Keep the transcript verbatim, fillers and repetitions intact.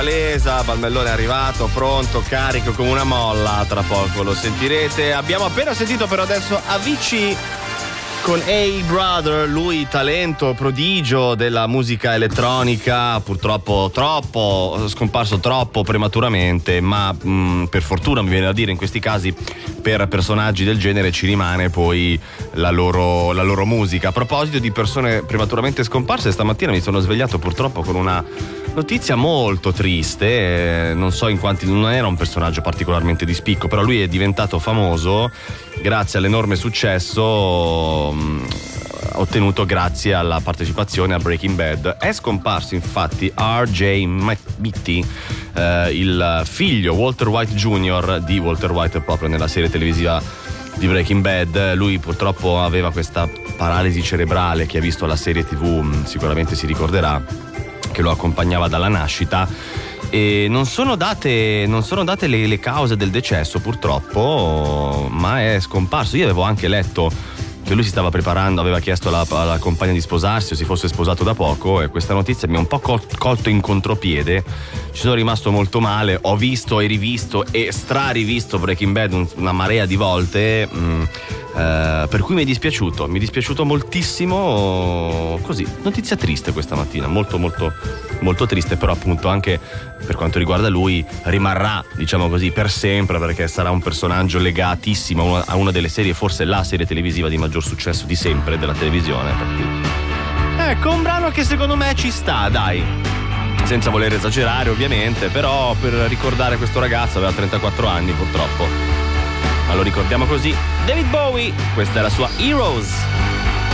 Lesa, Balmellone è arrivato, pronto, carico come una molla, tra poco lo sentirete. Abbiamo appena sentito però adesso Avicii con Hey Brother, lui talento, prodigio della musica elettronica, purtroppo troppo, scomparso troppo prematuramente, ma mh, per fortuna mi viene da dire in questi casi per personaggi del genere ci rimane poi la loro, la loro musica. A proposito di persone prematuramente scomparse, stamattina mi sono svegliato purtroppo con una notizia molto triste, eh, non so in quanti, non era un personaggio particolarmente di spicco, però lui è diventato famoso grazie all'enorme successo mh, ottenuto grazie alla partecipazione a Breaking Bad. È scomparso infatti R J Mitty, eh, il figlio Walter White Junior di Walter White proprio nella serie televisiva di Breaking Bad. Lui purtroppo aveva questa paralisi cerebrale, chi ha visto la serie tivù mh, sicuramente si ricorderà, che lo accompagnava dalla nascita, e non sono date, non sono date le, le cause del decesso purtroppo, ma è scomparso. Io avevo anche letto che lui si stava preparando, aveva chiesto alla, alla compagna di sposarsi o si fosse sposato da poco, e questa notizia mi ha un po' col, colto in contropiede. Ci sono rimasto molto male, ho visto e rivisto e strarivisto Breaking Bad un, una marea di volte, mh, eh, per cui mi è dispiaciuto, mi è dispiaciuto moltissimo. Così, notizia triste questa mattina, molto molto molto triste, però appunto anche per quanto riguarda lui rimarrà, diciamo così, per sempre, perché sarà un personaggio legatissimo a una, a una delle serie, forse la serie televisiva di maggior successo di sempre della televisione. Perché... ecco, un brano che secondo me ci sta, dai, senza voler esagerare ovviamente, però per ricordare questo ragazzo, aveva trentaquattro anni purtroppo, ma lo ricordiamo così. David Bowie, questa è la sua Heroes.